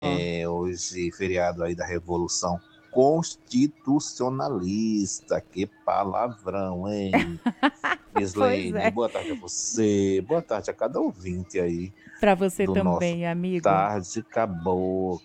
É hoje feriado aí da Revolução Constitucionalista. Que palavrão, hein? Pois Mislene, é. boa tarde a você, boa tarde a cada ouvinte aí Para você do nosso também, amigo. Tarde Cabocla.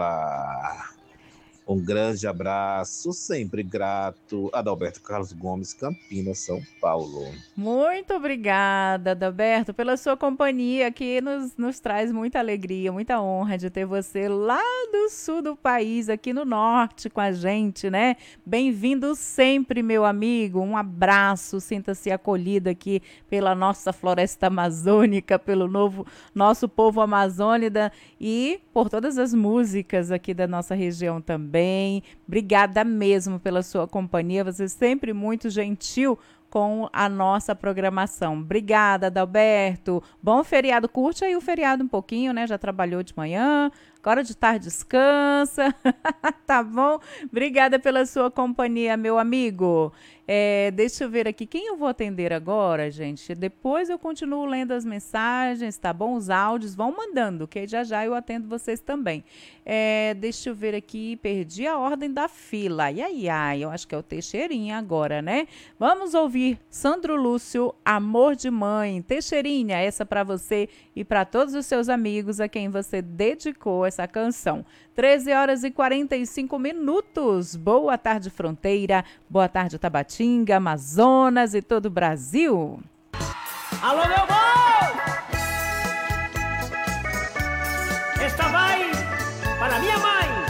Um grande abraço, sempre grato. Adalberto Carlos Gomes, Campinas, São Paulo. Muito obrigada, Adalberto, pela sua companhia, que nos traz muita alegria, muita honra de ter você lá do sul do país, aqui no norte com a gente, né? Bem-vindo sempre, meu amigo. Um abraço, sinta-se acolhido aqui pela nossa floresta amazônica, pelo nosso povo amazônida e por todas as músicas aqui da nossa região também. Obrigada mesmo pela sua companhia, você é sempre muito gentil com a nossa programação. Obrigada, Adalberto. Bom feriado. Curte aí o feriado um pouquinho, né? Já trabalhou de manhã, agora de tarde descansa. Tá bom? Obrigada pela sua companhia, meu amigo. Deixa eu ver aqui quem eu vou atender agora, gente. Depois eu continuo lendo as mensagens, tá bom? Os áudios vão mandando, que já já eu atendo vocês também. Deixa eu ver aqui, perdi a ordem da fila. Ai, ai, ai, eu acho que é o Teixeirinha agora, né? Vamos ouvir Sandro Lúcio, Amor de Mãe. Teixeirinha, essa para você e para todos os seus amigos a quem você dedicou essa canção. 13 horas e 45 minutos. Boa tarde, Fronteira. Boa tarde, Tabatinga, Amazonas e todo o Brasil. Alô, meu bom!